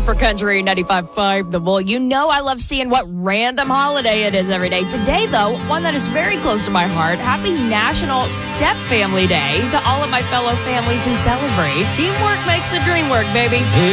for Country 95.5 The Bull. You know I love seeing what random holiday it is every day. Today, though, one that is very close to my heart. Happy National Step Family Day to all of my fellow families who celebrate. Teamwork makes the dream work, baby.